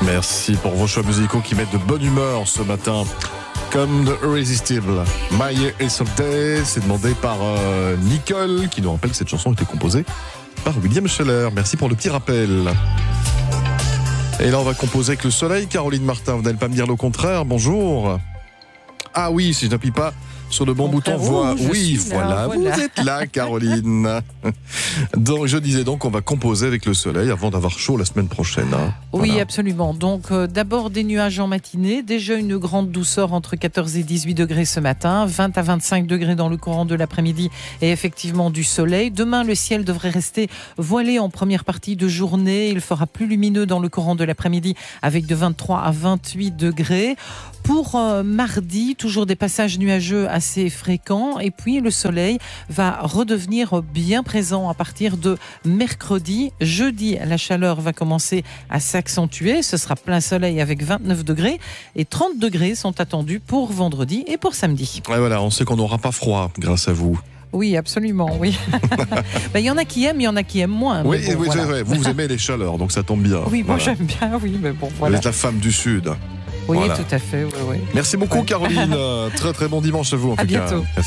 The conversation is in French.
Merci pour vos choix musicaux qui mettent de bonne humeur ce matin. Comme The Irresistible. My Year is of Day, c'est demandé par Nicole, qui nous rappelle que cette chanson a été composée par William Scheller. Merci pour le petit rappel. Et là, on va composer avec le soleil. Caroline Martin, vous n'allez pas me dire le contraire. Bonjour. Ah oui, si je n'appuie pas sur le bon bouton voix. Oui, voilà, vous êtes là, Caroline. Donc, je disais donc qu'on va composer avec le soleil avant d'avoir chaud la semaine prochaine. Oui, Voilà. absolument. Donc, d'abord des nuages en matinée. Déjà une grande douceur entre 14 et 18 degrés ce matin. 20 à 25 degrés dans le courant de l'après-midi. Et effectivement du soleil. Demain, le ciel devrait rester voilé en première partie de journée. Il fera plus lumineux dans le courant de l'après-midi avec de 23 à 28 degrés. Pour mardi, toujours des passages nuageux assez fréquents. Et puis, le soleil va redevenir bien présent à partir de mercredi. Jeudi, la chaleur va commencer à s'accentuer. Ce sera plein soleil avec 29 degrés. Et 30 degrés sont attendus pour vendredi et pour samedi. Et voilà, on sait qu'on n'aura pas froid grâce à vous. Oui, absolument, oui. Il y en a qui aiment, il y en a qui aiment moins. Oui, Mais bon, oui, voilà. c'est vrai. Vous aimez les chaleurs, donc ça tombe bien. Oui, moi Voilà. j'aime bien, oui, mais bon, Vous voilà. êtes la femme du Sud. Oui, Voilà. tout à fait, oui, oui. Merci beaucoup, Ouais. Caroline. Très, très bon dimanche à vous, en À tout cas. bientôt.